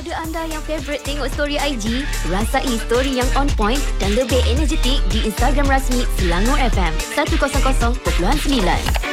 Ada anda yang favourite tengok story IG? Rasai story yang on point dan lebih energetik di Instagram rasmi Selangor FM 100.9.